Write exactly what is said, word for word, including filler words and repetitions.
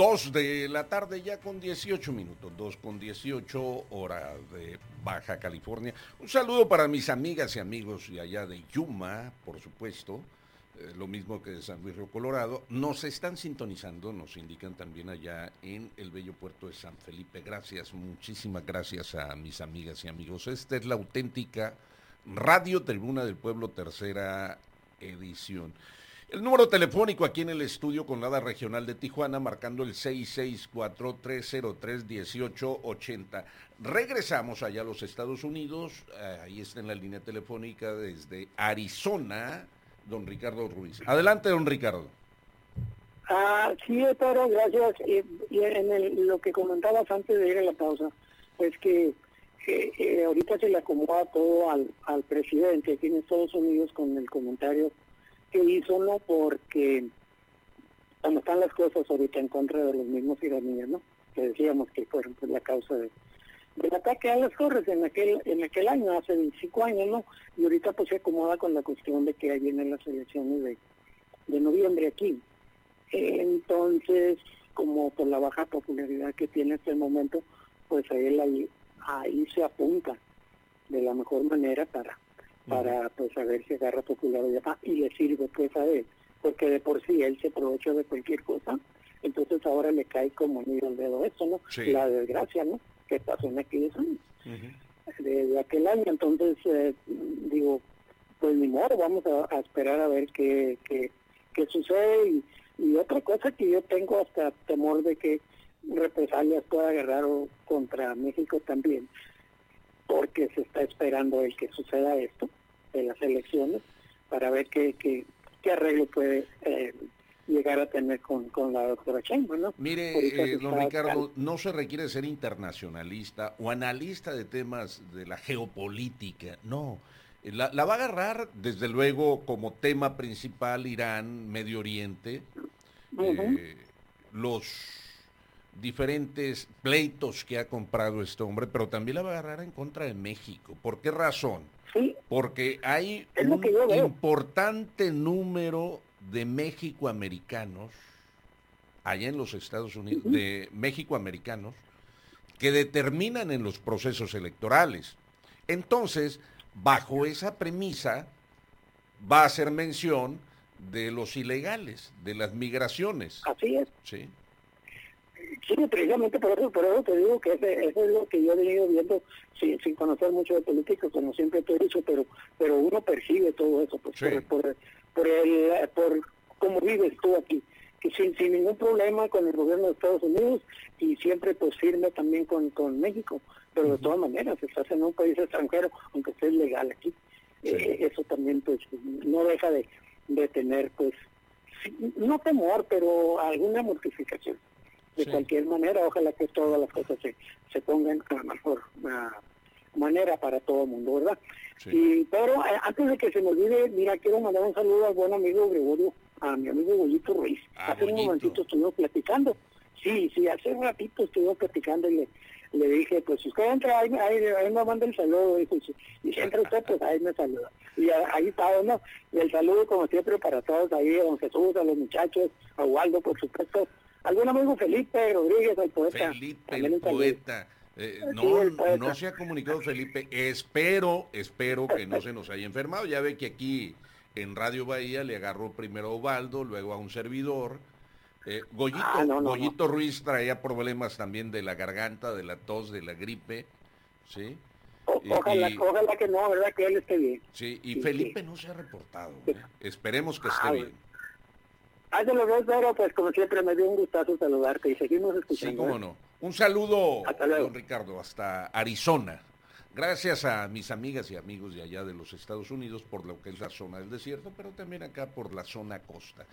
Dos de la tarde ya con dieciocho minutos, dos con dieciocho, hora de Baja California. Un saludo para mis amigas y amigos de allá de Yuma, por supuesto, eh, lo mismo que de San Luis Río Colorado. Nos están sintonizando, nos indican también allá en el bello puerto de San Felipe. Gracias, muchísimas gracias a mis amigas y amigos. Esta es la auténtica Radio Tribuna del Pueblo, tercera edición. El número telefónico aquí en el estudio con la A D A Regional de Tijuana, marcando el seis seis cuatro, tres cero tres, uno ocho ocho cero. Regresamos allá a los Estados Unidos, eh, ahí está en la línea telefónica desde Arizona, don Ricardo Ruiz. Adelante, don Ricardo. Ah, sí, Pedro, gracias. Y, y en el, lo que comentabas antes de ir a la pausa, pues que eh, eh, ahorita se le acomoda todo al, al presidente aquí en Estados Unidos con el comentario que hizo, no, porque cuando están las cosas ahorita en contra de los mismos iraníes, ¿no? Que decíamos que fueron pues la causa de, del ataque a las torres en aquel en aquel año, hace veinticinco años, ¿no? Y ahorita pues se acomoda con la cuestión de que ahí vienen las elecciones de, de noviembre aquí. Entonces, como por la baja popularidad que tiene hasta el momento, pues a él ahí, ahí se apunta de la mejor manera para para pues a ver si agarra popularidad y le sirve pues a él, porque de por sí él se aprovecha de cualquier cosa, entonces ahora le cae como anillo al dedo eso, ¿no? Sí. La desgracia, ¿no? Que pasó en aquellos años, uh-huh. de, de aquel año, entonces eh, digo, pues ni modo, vamos a, a esperar a ver qué, qué, qué sucede y, y otra cosa que yo tengo hasta temor de que represalias pueda agarrar contra México también, porque se está esperando el que suceda esto de las elecciones para ver qué, qué, qué arreglo puede eh, llegar a tener con, con la doctora Sheinbaum, ¿no? Mire, eh, don Ricardo, no se requiere ser internacionalista o analista de temas de la geopolítica, no. La, la va a agarrar, desde luego, como tema principal Irán, Medio Oriente, uh-huh. eh, los diferentes pleitos que ha comprado este hombre, pero también la va a agarrar en contra de México. ¿Por qué razón? Sí. Porque hay un importante número de mexicoamericanos allá en los Estados Unidos, uh-huh. de mexicoamericanos que determinan en los procesos electorales. Entonces, bajo esa premisa, va a hacer mención de los ilegales, de las migraciones. Así es. Sí. Sí, precisamente por eso, por eso te digo que ese, eso es lo que yo he venido viendo sin, sin conocer mucho de política, como siempre te he dicho, pero pero uno percibe todo eso, pues, sí. por, por, por, el, por cómo vives tú aquí, que sin, sin ningún problema con el gobierno de Estados Unidos y siempre pues firme también con, con México, pero uh-huh. de todas maneras, estás en un país extranjero, aunque estés legal aquí, sí. eh, eso también pues no deja de, de tener pues, no temor, pero alguna mortificación. De sí. cualquier manera, ojalá que todas las cosas se, se pongan a la mejor uh, manera para todo el mundo, ¿verdad? Sí. Y pero eh, antes de que se me olvide, mira, quiero mandar un saludo al buen amigo Gregorio, a mi amigo Goyito Ruiz. Ah, hace Goyito. un momentito estuvimos platicando. Sí, sí, hace un ratito estuvimos platicando y le, le dije, pues si usted entra, ahí, ahí, ahí me manda el saludo. Y, pues, y si entra usted, pues ahí me saluda. Y ahí está, ¿no? Y el saludo, como siempre, para todos ahí, a don Jesús, a los muchachos, a Waldo, por supuesto. Algún amigo Felipe Rodríguez, el poeta. Felipe, el poeta. Eh, no, sí, el poeta. No se ha comunicado Felipe. Espero, espero que no se nos haya enfermado. Ya ve que aquí en Radio Bahía le agarró primero a Ovaldo, luego a un servidor. Eh, Goyito, ah, no, no, Goyito no. Ruiz traía problemas también de la garganta, de la tos, de la gripe. ¿Sí? O, y, ojalá, y, ojalá que no, ¿verdad? Que él esté bien. Sí, y sí, Felipe sí. no se ha reportado. ¿eh? Esperemos que esté ah, bien. Hace los dos, pero pues como siempre me dio un gustazo saludarte y seguimos escuchando. Sí, cómo ¿eh? no. Un saludo, hasta luego. Don Ricardo, hasta Arizona. Gracias a mis amigas y amigos de allá de los Estados Unidos por lo que es la zona del desierto, pero también acá por la zona costa.